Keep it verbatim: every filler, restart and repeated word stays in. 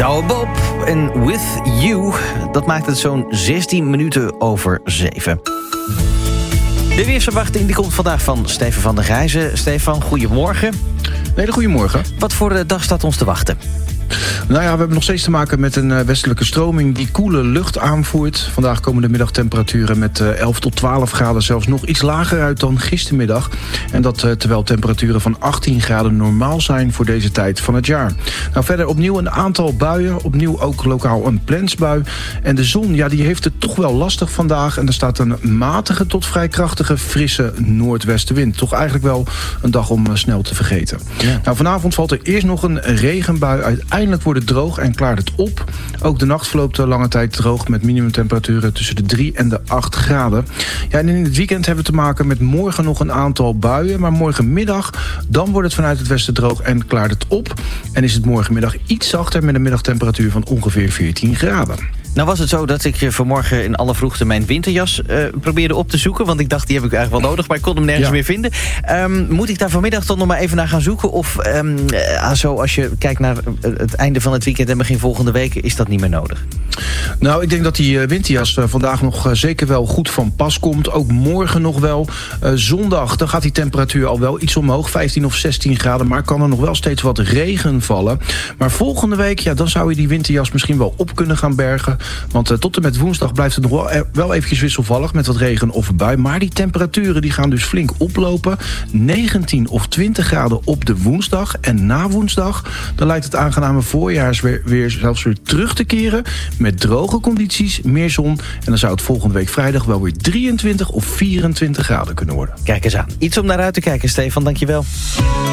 Douwe Bob en With You. Dat maakt het zo'n zestien minuten over zeven. De weersverwachting die komt vandaag van Stefan van der Gijzen. Stefan, goedemorgen. Een hele goedemorgen. Wat voor dag staat ons te wachten? Nou ja, we hebben nog steeds te maken met een westelijke stroming die koele lucht aanvoert. Vandaag komen de middagtemperaturen met elf tot twaalf graden zelfs nog iets lager uit dan gistermiddag. En dat terwijl temperaturen van achttien graden normaal zijn voor deze tijd van het jaar. Nou, verder opnieuw een aantal buien, opnieuw ook lokaal een plensbui. En de zon, ja, die heeft het toch wel lastig vandaag. En er staat een matige tot vrij krachtige frisse noordwestenwind. Toch eigenlijk wel een dag om snel te vergeten. Ja. Nou, vanavond valt er eerst nog een regenbui. Uiteindelijk wordt het droog en klaart het op. Ook de nacht verloopt lange tijd droog met minimumtemperaturen tussen de drie en de acht graden. Ja, en in het weekend hebben we te maken met morgen nog een aantal buien. Maar morgenmiddag, dan wordt het vanuit het westen droog en klaart het op. En is het morgenmiddag iets zachter met een middagtemperatuur van ongeveer veertien graden. Nou was het zo dat ik vanmorgen in alle vroegte mijn winterjas uh, probeerde op te zoeken. Want ik dacht, die heb ik eigenlijk wel nodig, maar ik kon hem nergens ja. meer vinden. Um, moet ik daar vanmiddag toch nog maar even naar gaan zoeken? Of um, uh, zo als je kijkt naar het einde van het weekend en begin volgende week, is dat niet meer nodig? Nou, ik denk dat die winterjas uh, vandaag nog uh, zeker wel goed van pas komt. Ook morgen nog wel. Uh, zondag, dan gaat die temperatuur al wel iets omhoog. vijftien of zestien graden, maar kan er nog wel steeds wat regen vallen. Maar volgende week, ja, dan zou je die winterjas misschien wel op kunnen gaan bergen. Want uh, tot en met woensdag blijft het nog wel, er, wel eventjes wisselvallig met wat regen of bui. Maar die temperaturen die gaan dus flink oplopen. negentien of twintig graden op de woensdag. En na woensdag, dan lijkt het aangename voorjaarsweer weer zelfs weer terug te keren. Met droge condities, meer zon. En dan zou het volgende week vrijdag wel weer drieëntwintig of vierentwintig graden kunnen worden. Kijk eens aan. Iets om naar uit te kijken, Stefan. Dankjewel.